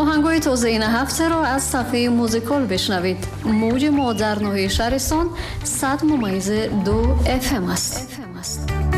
آهنگای تازه این هفته را از صفحه موزیکال بشنوید. موج مادرنوی شهرستان 100.2 FM است.